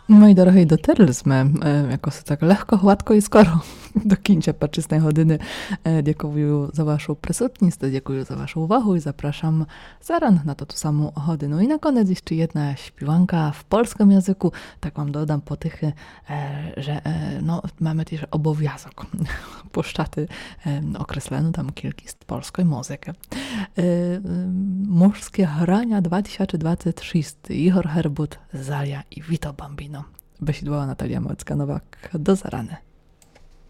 Мої дорогий, дотерли ми якось так легко, гладко і скоро до кінця почесної години. Дякую за вашу присутність, дякую za waszą uwagę i zapraszam zaraz na to tu samą godzinę. I na koniec jeszcze jedna śpiewanka w polskim języku. Tak wam dodam potychy, że no, mamy też obowiązek puszczać określoną tam kilkist polskiej muzyki. Morskie grania 2026. Igor Herbut, Zalia i Vito Bambino. Besidłała Natalia Małecka-Nowak. Do zarany.